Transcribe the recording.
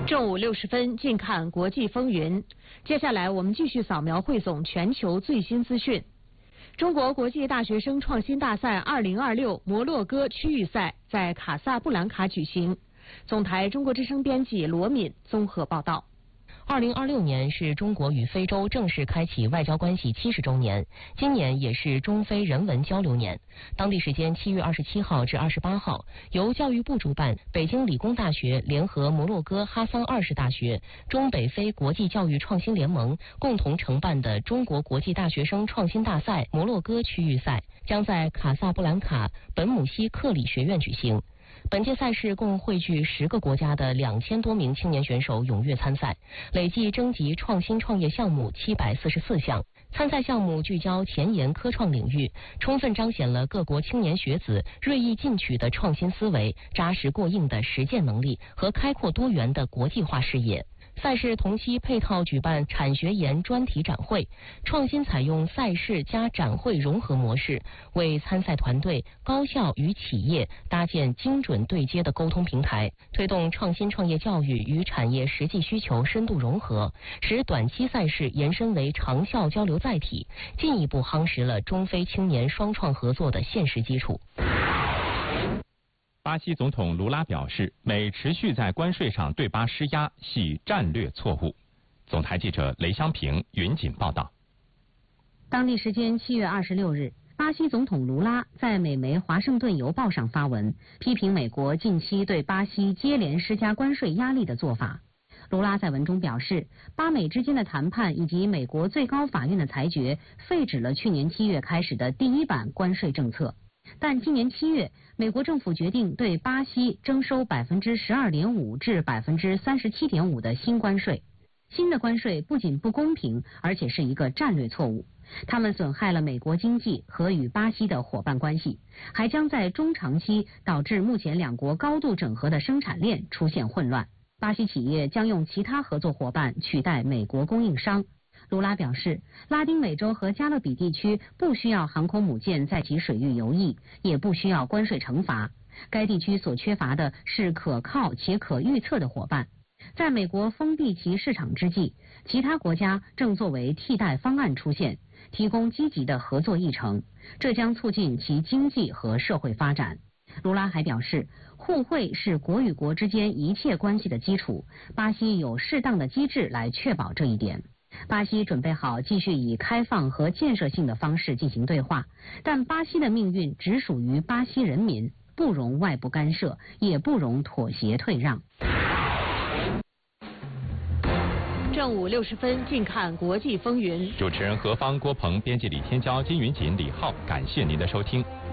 正午60分，近看国际风云。接下来我们继续扫描汇总全球最新资讯。中国国际大学生创新大赛2026摩洛哥区域赛在卡萨布兰卡举行。总台中国之声编辑罗敏综合报道。 2026年是中国与非洲正式开启外交关系70周年，今年也是中非人文交流年。当地时间7月27号至28号，由教育部主办，北京理工大学联合摩洛哥哈桑20大学、中北非国际教育创新联盟共同承办的中国国际大学生创新大赛摩洛哥区域赛，将在卡萨布兰卡本姆西克里学院举行。本届赛事共汇聚10个国家的2000多名青年选手踊跃参赛，累计征集创新创业项目744项。参赛项目聚焦前沿科创领域，充分彰显了各国青年学子锐意进取的创新思维、扎实过硬的实践能力和开阔多元的国际化视野。赛事同期配套举办产学研专题展会，创新采用赛事加展会融合模式，为参赛团队、高校与企业搭建精准对接的沟通平台，推动创新创业教育与产业实际需求深度融合，使短期赛事延伸为长效交流载体，进一步夯实了中非青年双创合作的现实基础。 巴西总统卢拉表示，美持续在关税上对巴施压系战略错误。总台记者雷香平云锦报道。 当地时间7月26日，巴西总统卢拉在美媒《华盛顿邮报》上发文，批评美国近期对巴西接连施加关税压力的做法。卢拉在文中表示，巴美之间的谈判以及美国最高法院的裁决废止了去年7月开始的第一版关税政策。但今年7月，美国政府决定对巴西征收12.5%至37.5%的新关税。新的关税不仅不公平，而且是一个战略错误。它们损害了美国经济和与巴西的伙伴关系，还将在中长期导致目前两国高度整合的生产链出现混乱。巴西企业将用其他合作伙伴取代美国供应商。卢拉表示，拉丁美洲和加勒比地区不需要航空母舰在其水域游弋，也不需要关税惩罚。该地区所缺乏的是可靠且可预测的伙伴。在美国封闭其市场之际，其他国家正作为替代方案出现，提供积极的合作议程，这将促进其经济和社会发展。卢拉还表示，互惠是国与国之间一切关系的基础，巴西有适当的机制来确保这一点。巴西准备好继续以开放和建设性的方式进行对话，但巴西的命运只属于巴西人民，不容外部干涉，也不容妥协退让。 正午60分，近看国际风云。 主持人何芳、郭鹏，编辑李天骄、金云锦、李浩，感谢您的收听。